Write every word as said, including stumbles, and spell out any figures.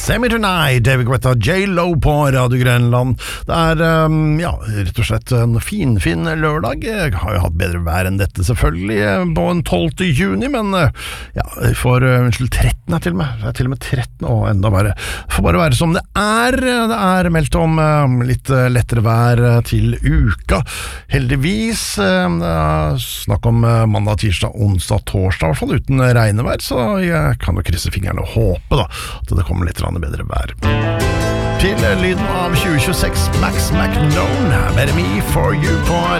Semi Tonight, David Guetta, J-Lo på Radio Grønland. Det er, um, ja, rett og slett en fin, fin lørdag. Jeg har jo hatt bedre vær enn dette selvfølgelig på en tolvte juni, men ja, for, uh, unnskyld, trettende til og med. Det er til og med trettende, og enda bare. Det får bare være som det er. Det er meldt om uh, litt lettere vær til uka. Heldigvis, uh, snakk om uh, mandag, tirsdag, onsdag, torsdag, i hvert fall uten regnevær, så jeg kan jo krysse fingrene og håpe da, at det kommer litt bedre vær. Til lyden av tjue tjueseks, Max McNone, Better Me For You på